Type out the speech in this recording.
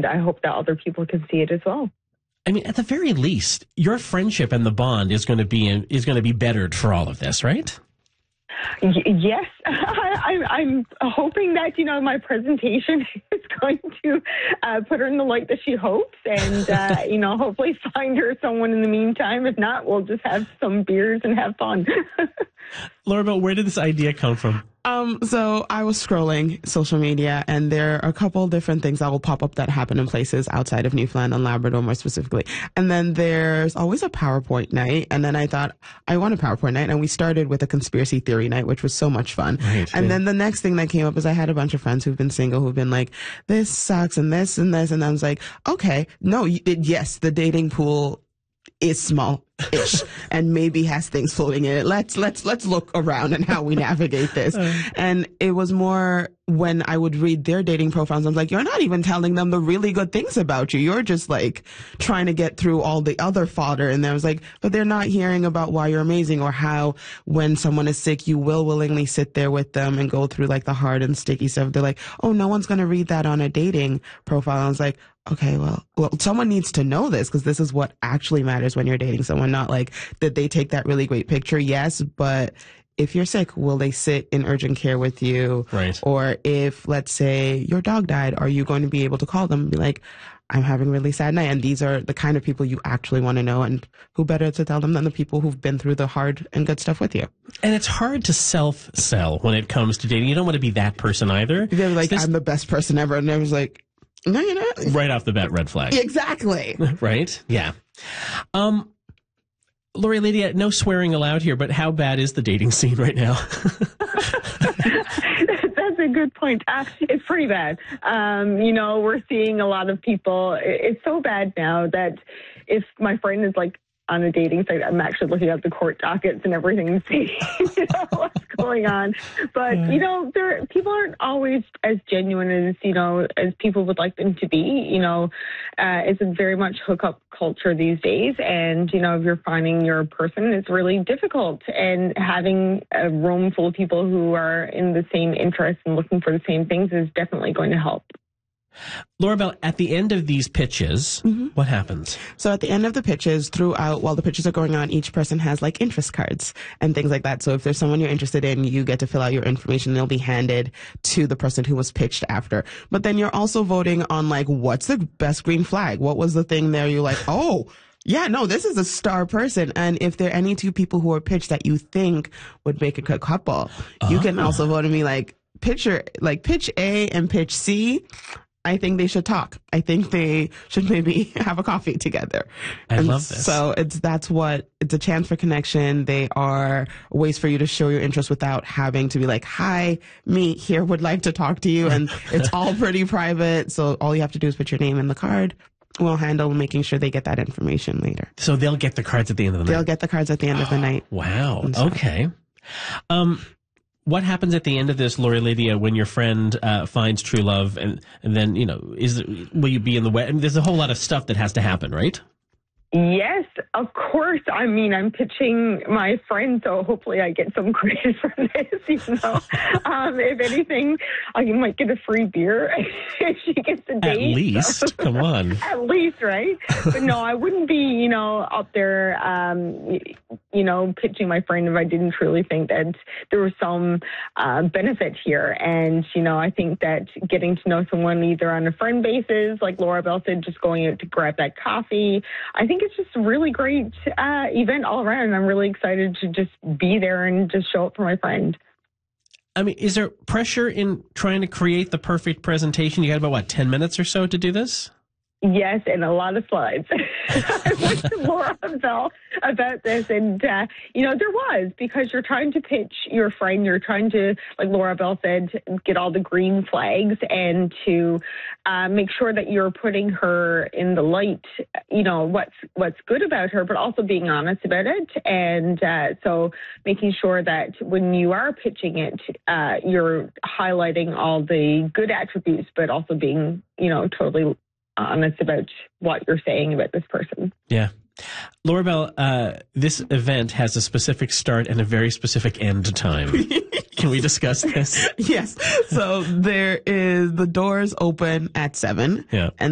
and I hope that other people can see it as well. I mean, at the very least, your friendship and the bond is going to be bettered for all of this, right? Yes, I'm hoping that, my presentation is going to put her in the light that she hopes and, hopefully find her someone in the meantime. If not, we'll just have some beers and have fun. Laurabelle, where did this idea come from? So I was scrolling social media, and there are a couple different things that will pop up that happen in places outside of Newfoundland and Labrador more specifically. And then there's always a PowerPoint night. And then I thought, I want a PowerPoint night. And we started with a conspiracy theory night, which was so much fun. Right, and then the next thing that came up is I had a bunch of friends who've been single, who've been like, this sucks and this and this. And I was like, okay, no, yes, the dating pool is small-ish and maybe has things floating in it. Let's look around and how we navigate this. And it was more when I would read their dating profiles, I was like, you're not even telling them the really good things about you. You're just like trying to get through all the other fodder. And I was like, but they're not hearing about why you're amazing or how when someone is sick, you will willingly sit there with them and go through like the hard and sticky stuff. They're like, oh, no one's going to read that on a dating profile. I was like, okay, well, someone needs to know this because this is what actually matters when you're dating someone, not like, did they take that really great picture? Yes, but if you're sick, will they sit in urgent care with you? Right. Or if, let's say, your dog died, are you going to be able to call them and be like, I'm having a really sad night? And these are the kind of people you actually want to know. And who better to tell them than the people who've been through the hard and good stuff with you? And it's hard to self-sell when it comes to dating. You don't want to be that person either. They're like, I'm the best person ever. And I was like, no, you're not. Right off the bat, red flag. Exactly. Right? Yeah. Lori Lydia, no swearing allowed here, but how bad is the dating scene right now? That's a good point. It's pretty bad. We're seeing a lot of people. It's so bad now that if my friend is like on a dating site, I'm actually looking at the court dockets and everything and seeing what's going on. But, people aren't always as genuine as people would like them to be. It's a very much hookup culture these days. And, if you're finding your person, it's really difficult. And having a room full of people who are in the same interests and looking for the same things is definitely going to help. Laurabelle, at the end of these pitches, what happens? So at the end of the pitches, throughout, while the pitches are going on, each person has like interest cards and things like that. So if there's someone you're interested in, you get to fill out your information. They'll be handed to the person who was pitched after. But then you're also voting on like, what's the best green flag? What was the thing there? You're like, oh, yeah, no, this is a star person. And if there are any two people who are pitched that you think would make a good couple, you can also vote and be like, pitch A and pitch C. I think they should talk. I think they should maybe have a coffee together. I love this. So it's a chance for connection. They are ways for you to show your interest without having to be like, hi, me here would like to talk to you. And it's all pretty private. So all you have to do is put your name in the card. We'll handle making sure they get that information later. So they'll get the cards at the end of the night? They'll get the cards at the end of the night. Wow. Okay. What happens at the end of this, Lori Lydia, when your friend finds true love, and then will you be in the way? I mean, there's a whole lot of stuff that has to happen, right? Yes, of course. I mean, I'm pitching my friend, so hopefully I get some credit from this, if anything, I might get a free beer if she gets a date. At least, come on. At least, right? But no, I wouldn't be, up there, pitching my friend if I didn't truly think that there was some benefit here. And, I think that getting to know someone either on a friend basis, like Laurabelle said, just going out to grab that coffee, I think it's just a really great event all around. And I'm really excited to just be there and just show up for my friend. I mean, is there pressure in trying to create the perfect presentation? You got about, 10 minutes or so to do this? Yes, and a lot of slides. I went to Laurabelle about this, and, there was, because you're trying to pitch your friend, you're trying to, like Laurabelle said, get all the green flags and to make sure that you're putting her in the light, what's good about her, but also being honest about it. And so making sure that when you are pitching it, you're highlighting all the good attributes, but also being, totally honest about what you're saying about this person. Yeah. Laurabelle, this event has a specific start and a very specific end time. Can we discuss this? Yes. So the doors open at 7. Yeah. And